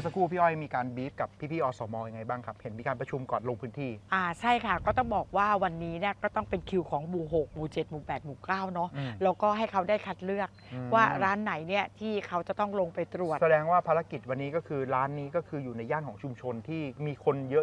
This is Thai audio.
อสักครู่พี่อ้อยมีการบีฟกับพี่ๆอสมยังไงบ้างครับเห็นมีการประชุมก่อนลงพื้นที่ใช่ค่ะก็ต้องบอกว่าวันนี้เนี่ยก็ต้องเป็นคิวของหมู่6หมู่7หมู่8หมู่9เนาะแล้วก็ให้เขาได้คัดเลือกว่าร้านไหนเนี่ยที่เขาจะต้องลงไปตรวจแสดงว่าภารกิจวันนี้ก็คือร้านนี้ก็คืออยู่ในย่านของชุมชนที่มีคนเยอะ